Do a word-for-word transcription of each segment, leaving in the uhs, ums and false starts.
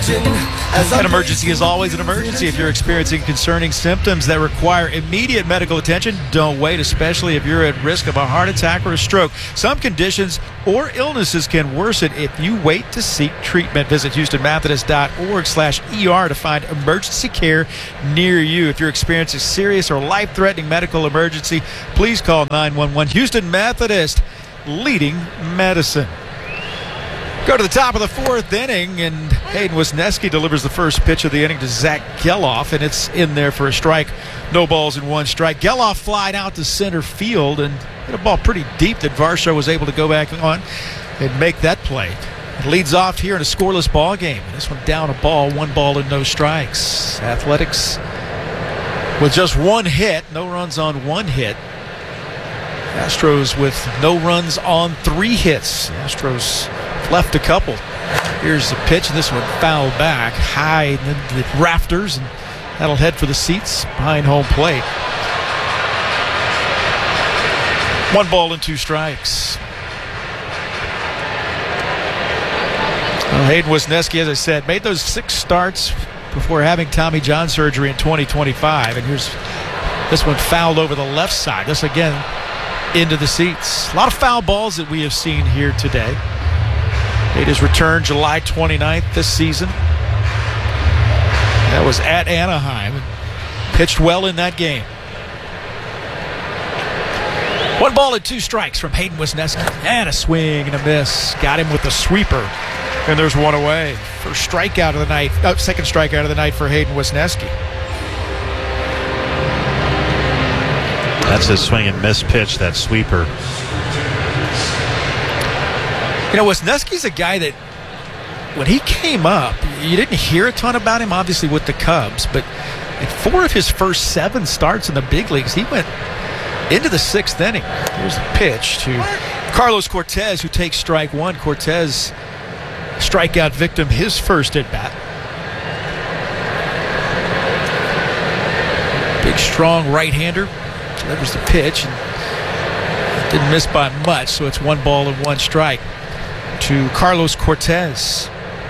An emergency is always an emergency. If you're experiencing concerning symptoms that require immediate medical attention, don't wait, especially if you're at risk of a heart attack or a stroke. Some conditions or illnesses can worsen if you wait to seek treatment. Visit Houston Methodist dot org slash E R to find emergency care near you. If you're experiencing a serious or life-threatening medical emergency, please call nine one one. Houston Methodist, leading medicine. Go to the top of the fourth inning, and Hayden Wisniewski delivers the first pitch of the inning to Zach Geloff, and it's in there for a strike. No balls and one strike. Geloff flied out to center field and hit a ball pretty deep that Varsho was able to go back on and make that play. It leads off here in a scoreless ball game. This one down a ball, one ball and no strikes. Athletics with just one hit, no runs on one hit. Astros with no runs on three hits. Astros left a couple. Here's the pitch, and this one fouled back high in the rafters, and that'll head for the seats behind home plate. One ball and two strikes. Well, Hayden Wisniewski, as I said, made those six starts before having Tommy John surgery in twenty twenty-five, and here's this one fouled over the left side. This again into the seats. A lot of foul balls that we have seen here today. Made his return July twenty-ninth this season. That was at Anaheim. Pitched well in that game. One ball and two strikes from Hayden Wisniewski. And a swing and a miss. Got him with the sweeper. And there's one away. First strikeout of the night. Oh, second strikeout of the night for Hayden Wisniewski. That's his swing and miss pitch, that sweeper. You know, Wisniewski's a guy that when he came up, you didn't hear a ton about him, obviously, with the Cubs, but in four of his first seven starts in the big leagues, he went into the sixth inning. Here's the pitch to Carlos Cortez, who takes strike one. Cortez, strikeout victim, his first at-bat. Big, strong right-hander. Delivers the pitch and didn't miss by much, so it's one ball and one strike to Carlos Cortez.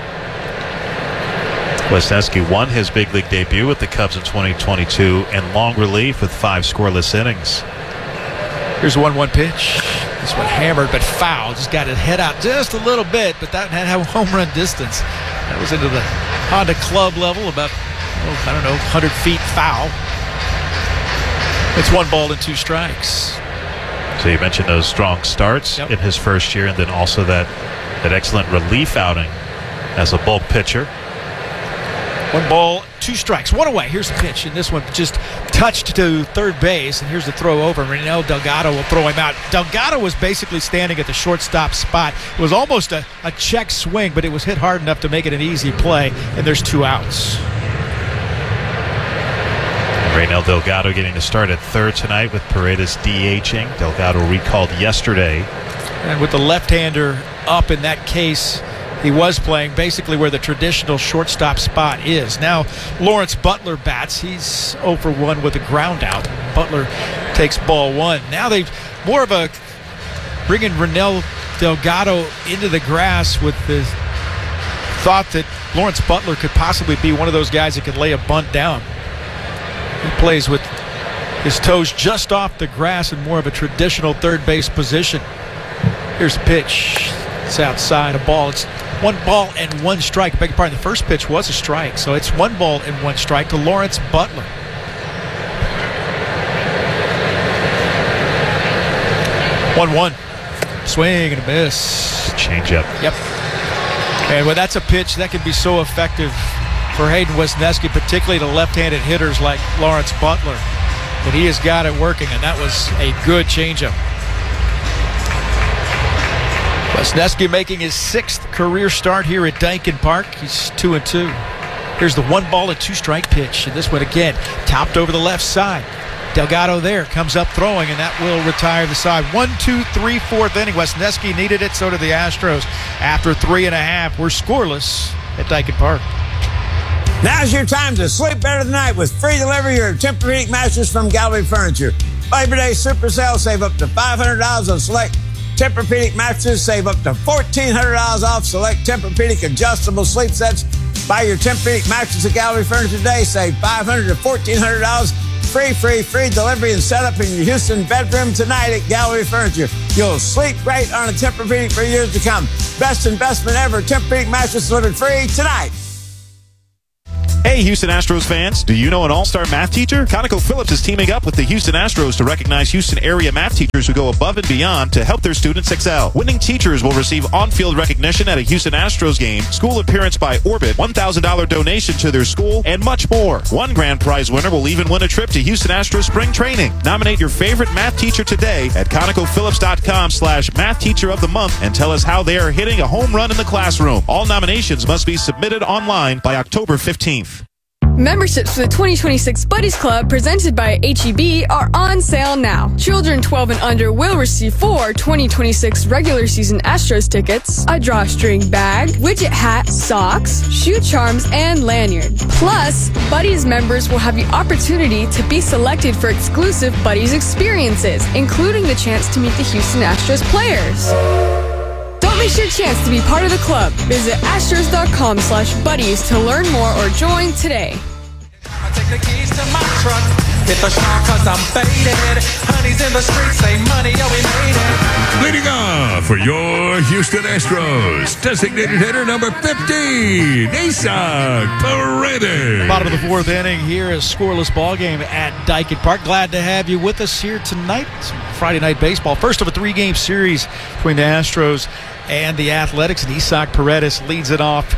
Wisniewski won his big league debut with the Cubs in twenty twenty-two in long relief with five scoreless innings. Here's a one one pitch. This one hammered but foul. Just got his head out just a little bit, but that had a home run distance. That was into the Honda Club level, about, oh, I don't know, one hundred feet foul. It's one ball and two strikes. So you mentioned those strong starts yep. in his first year, and then also that, that excellent relief outing as a bulk pitcher. One ball, two strikes, one away. Here's the pitch, and this one just touched to third base, and here's the throw over. Reynel Delgado will throw him out. Delgado was basically standing at the shortstop spot. It was almost a, a check swing, but it was hit hard enough to make it an easy play, and there's two outs. Reynel Delgado getting to start at third tonight with Paredes DHing. Delgado recalled yesterday. And with the left-hander up in that case, he was playing basically where the traditional shortstop spot is. Now Lawrence Butler bats. He's oh for one with a ground out. Butler takes ball one. Now they've more of a bringing Reynel Delgado into the grass with the thought that Lawrence Butler could possibly be one of those guys that could lay a bunt down. He plays with his toes just off the grass in more of a traditional third base position. Here's the pitch. It's outside, a ball. It's one ball and one strike. I beg your pardon, the first pitch was a strike, so it's one ball and one strike to Lawrence Butler. one one. Swing and a miss. Changeup. Yep. And well, that's a pitch that can be so effective for Hayden Wisniewski, particularly to left-handed hitters like Lawrence Butler. But he has got it working, and that was a good changeup. Wisniewski making his sixth career start here at Daikin Park. He's two and two. Here's the one ball and two strike pitch, and this one again topped over the left side. Delgado there comes up throwing, and that will retire the side. One, two, three, fourth inning. Wisniewski needed it, so did the Astros. After three and a half, we're scoreless at Daikin Park. Now's your time to sleep better tonight with free delivery of Tempur-Pedic mattress from Gallery Furniture. Labor Day Super Sale, save up to five hundred dollars on select Tempur-Pedic mattresses. Save up to fourteen hundred dollars off select Tempur-Pedic adjustable sleep sets. Buy your Tempur-Pedic mattress at Gallery Furniture today. Save five hundred dollars to fourteen hundred dollars. Free, free, free delivery and setup in your Houston bedroom tonight at Gallery Furniture. You'll sleep great on a Tempur-Pedic for years to come. Best investment ever. Tempur-Pedic mattress delivered free tonight. Hey, Houston Astros fans. Do you know an all-star math teacher? ConocoPhillips is teaming up with the Houston Astros to recognize Houston area math teachers who go above and beyond to help their students excel. Winning teachers will receive on-field recognition at a Houston Astros game, school appearance by Orbit, one thousand dollars donation to their school, and much more. One grand prize winner will even win a trip to Houston Astros spring training. Nominate your favorite math teacher today at ConocoPhillips.com slash math teacher of the month and tell us how they are hitting a home run in the classroom. All nominations must be submitted online by October fifteenth. Memberships for the twenty twenty-six Buddies Club presented by H E B are on sale now. Children twelve and under will receive four twenty twenty-six regular season Astros tickets, a drawstring bag, widget hat, socks, shoe charms, and lanyard. Plus, Buddies members will have the opportunity to be selected for exclusive Buddies experiences, including the chance to meet the Houston Astros players. Don't miss your chance to be part of the club. Visit astros.com slash buddies to learn more or join today. I take the keys to my truck, hit the shop cause I'm faded. Honey's in the streets, say money, yo, we made it. Leading off for your Houston Astros, designated hitter number fifteen, Isaac Paredes. Bottom of the fourth inning here, a scoreless ball game at Dyken Park. Glad to have you with us here tonight. Some Friday night baseball. First of a three-game series between the Astros and the Athletics, and Isaac Paredes leads it off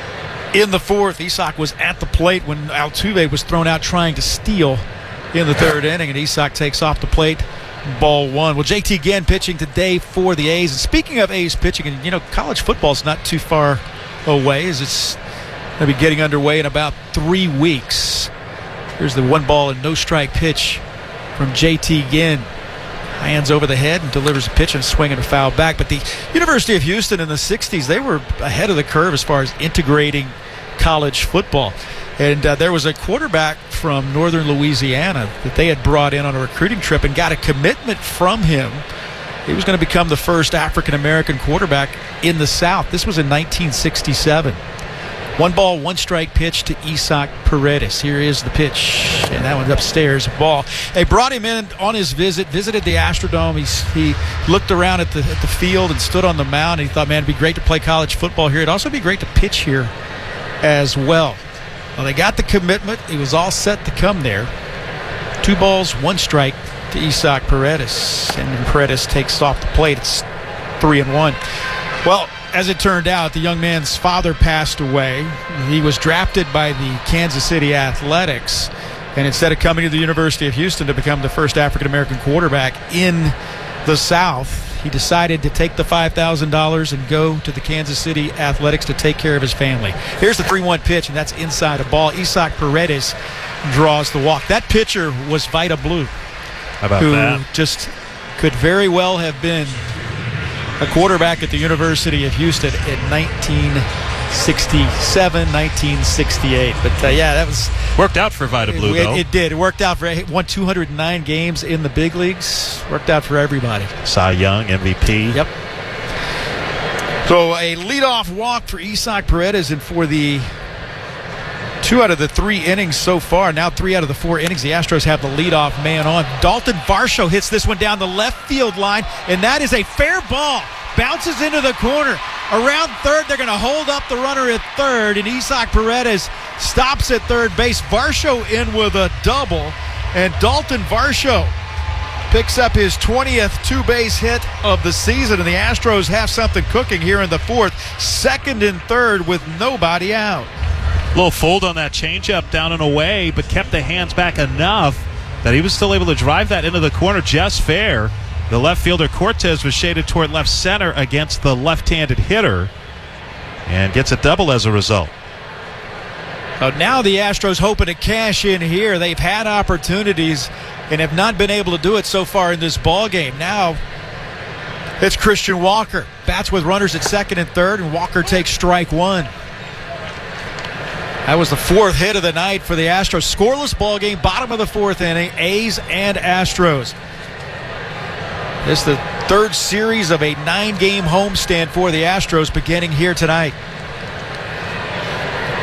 in the fourth. Isaac was at the plate when Altuve was thrown out trying to steal in the third inning, and Isaac takes off the plate, ball one. Well, J T Ginn pitching today for the A's. And speaking of A's pitching, and you know, college football's not too far away as it's going to be getting underway in about three weeks. Here's the one ball and no strike pitch from J T Ginn. Hands over the head and delivers a pitch and swinging a foul back. But the University of Houston in the sixties, they were ahead of the curve as far as integrating college football. And uh, there was a quarterback from northern Louisiana that they had brought in on a recruiting trip and got a commitment from him. He was going to become the first African-American quarterback in the South. This was in nineteen sixty-seven. One ball, one strike pitch to Isaac Paredes. Here is the pitch, and that one's upstairs. Ball. They brought him in on his visit, visited the Astrodome. He's, he looked around at the at the field and stood on the mound, and he thought, man, it'd be great to play college football here. It'd also be great to pitch here as well. Well, they got the commitment. He was all set to come there. Two balls, one strike to Isaac Paredes, and then Paredes takes off the plate. It's three and one. Well, as it turned out, the young man's father passed away. He was drafted by the Kansas City Athletics, and instead of coming to the University of Houston to become the first African-American quarterback in the South, he decided to take the five thousand dollars and go to the Kansas City Athletics to take care of his family. Here's the three one pitch, and that's inside a ball. Isaac Paredes draws the walk. That pitcher was Vida Blue, How about who that? just could very well have been a quarterback at the University of Houston in nineteen sixty-seven, nineteen sixty-eight. But, uh, yeah, that was... Worked out for Vida Blue, it, though. It did. It worked out for... It won two hundred nine games in the big leagues. Worked out for everybody. Cy Young, M V P. Yep. So a leadoff walk for Isaac Paredes, and for the two out of the three innings so far, now three out of the four innings, the Astros have the leadoff man on. Dalton Varsho hits this one down the left field line, and that is a fair ball. Bounces into the corner. Around third, they're going to hold up the runner at third, and Isaac Paredes stops at third base. Varsho in with a double, and Dalton Varsho picks up his twentieth two-base hit of the season, and the Astros have something cooking here in the fourth. Second and third with nobody out. A little fold on that changeup down and away, but kept the hands back enough that he was still able to drive that into the corner just fair. The left fielder Cortez was shaded toward left center against the left-handed hitter and gets a double as a result. Uh, now the Astros hoping to cash in here. They've had opportunities and have not been able to do it so far in this ball game. Now it's Christian Walker. Bats with runners at second and third, and Walker takes strike one. That was the fourth hit of the night for the Astros. Scoreless ball game, bottom of the fourth inning, A's and Astros. This is the third series of a nine-game homestand for the Astros beginning here tonight.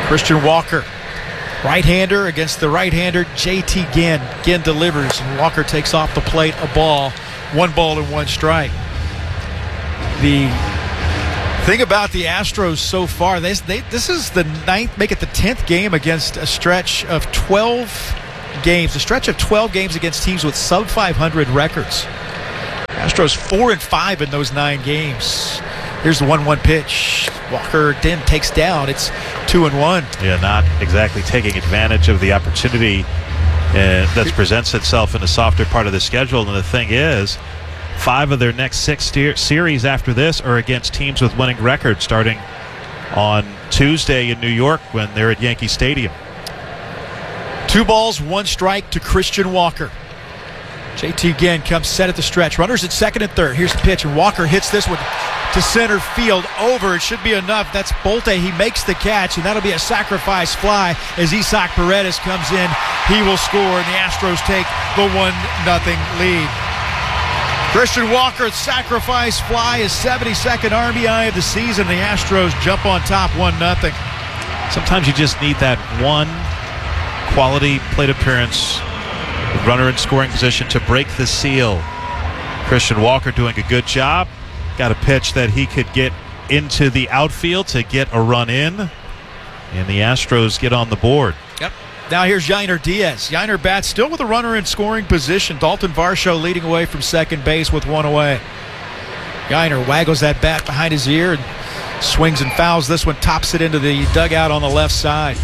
Christian Walker, right-hander against the right-hander, J T Ginn. Ginn delivers, and Walker takes off the plate a ball. One ball and one strike. The thing about the Astros so far, they, they, this is the ninth, make it the tenth game against a stretch of twelve games. A stretch of twelve games against teams with sub five hundred records. Astros four and five in those nine games. Here's the one one pitch. Walker then takes down. It's two and one. Yeah, not exactly taking advantage of the opportunity uh, that presents itself in the softer part of the schedule. And the thing is, five of their next six steer- series after this are against teams with winning records, starting on Tuesday in New York when they're at Yankee Stadium. Two balls, one strike to Christian Walker. J T Ginn comes set at the stretch. Runners at second and third. Here's the pitch, and Walker hits this one to center field over. It should be enough. That's Bolte. He makes the catch, and that'll be a sacrifice fly as Isaac Paredes comes in. He will score, and the Astros take the one nothing lead. Christian Walker's sacrifice fly, his seventy-second R B I of the season. The Astros jump on top one nothing. Sometimes you just need that one quality plate appearance, runner in scoring position to break the seal. Christian Walker doing a good job. Got a pitch that he could get into the outfield to get a run in, and the Astros get on the board. Yep. Now here's Yainer Diaz. Yainer bats still with a runner in scoring position. Dalton Varsho leading away from second base with one away. Yainer waggles that bat behind his ear and swings and fouls this one, tops it into the dugout on the left side.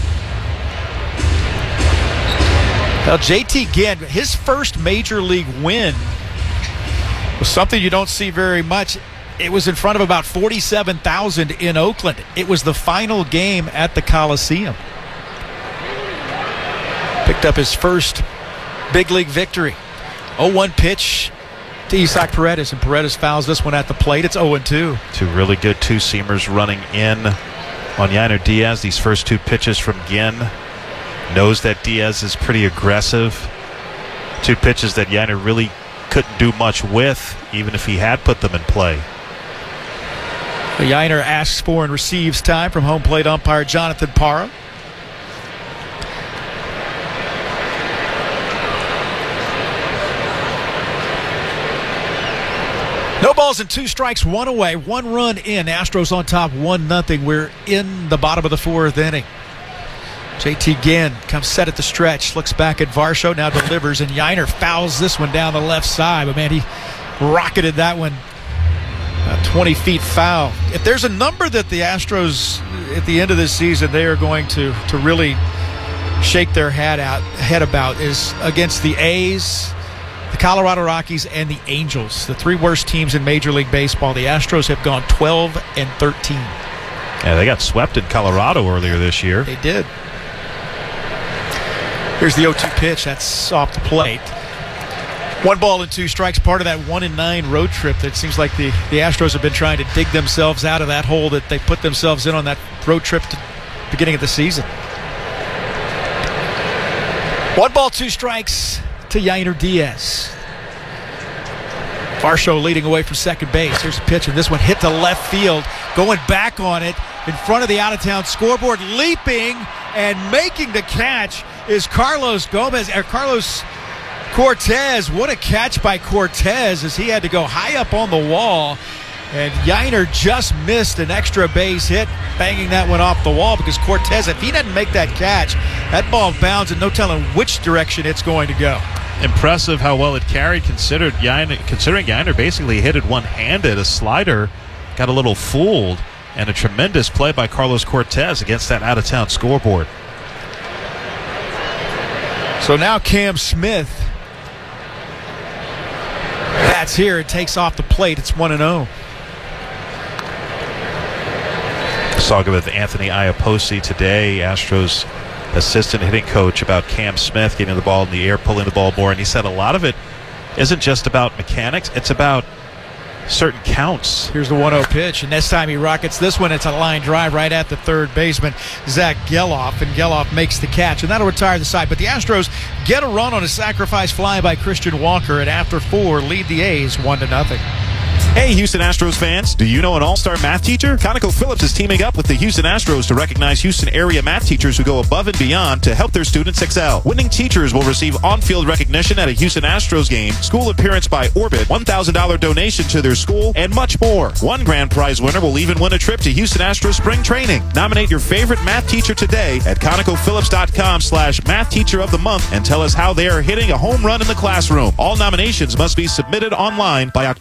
Now J T Ginn, his first major league win was something you don't see very much. It was in front of about forty-seven thousand in Oakland. It was the final game at the Coliseum. Picked up his first big league victory. oh one pitch to Isaac Paredes, and Paredes fouls this one at the plate. It's oh and two. Two really good two-seamers running in on Yainer Diaz. These first two pitches from Ginn. Knows that Diaz is pretty aggressive. Two pitches that Yainer really couldn't do much with, even if he had put them in play. Yainer asks for and receives time from home plate umpire Jonathan Parra. No balls and two strikes, one away, one run in. Astros on top, one nothing. We're in the bottom of the fourth inning. J T Ginn comes set at the stretch, looks back at Varsho, now delivers, and Yainer fouls this one down the left side. But man, he rocketed that one uh, twenty feet foul. If there's a number that the Astros at the end of this season they are going to to really shake their head out head about is against the A's, the Colorado Rockies, and the Angels, the three worst teams in Major League Baseball. The Astros have gone twelve and thirteen. Yeah, they got swept in Colorado earlier this year. They did. Here's the oh two pitch. That's off the plate. One ball and two strikes, part of that one and nine road trip that seems like the, the Astros have been trying to dig themselves out of that hole that they put themselves in on that road trip to the beginning of the season. One ball, two strikes to Yainer Diaz. Varsho leading away from second base. Here's a pitch, and this one hit to left field. Going back on it in front of the out-of-town scoreboard, leaping and making the catch is Carlos Gomez, or Carlos Cortez. What a catch by Cortez as he had to go high up on the wall. And Yainer just missed an extra base hit, banging that one off the wall, because Cortez, if he doesn't make that catch, that ball bounds and no telling which direction it's going to go. Impressive how well it carried, considered Yainer, considering Yainer basically hit it one-handed. A slider got a little fooled, and a tremendous play by Carlos Cortez against that out-of-town scoreboard. So now Cam Smith bats here. It takes off the plate. It's one and oh. Saga with Anthony Iapoce today, Astros assistant hitting coach, about Cam Smith getting the ball in the air, pulling the ball more, and he said a lot of it isn't just about mechanics, it's about certain counts. Here's the one oh pitch, and this time he rockets this one. It's a line drive right at the third baseman, Zach Geloff, and Geloff makes the catch, and that'll retire the side. But the Astros get a run on a sacrifice fly by Christian Walker, and after four, lead the A's one to nothing. Hey, Houston Astros fans. Do you know an all-star math teacher? ConocoPhillips is teaming up with the Houston Astros to recognize Houston area math teachers who go above and beyond to help their students excel. Winning teachers will receive on-field recognition at a Houston Astros game, school appearance by Orbit, one thousand dollars donation to their school, and much more. One grand prize winner will even win a trip to Houston Astros spring training. Nominate your favorite math teacher today at ConocoPhillips.com slash math teacher of the month and tell us how they are hitting a home run in the classroom. All nominations must be submitted online by October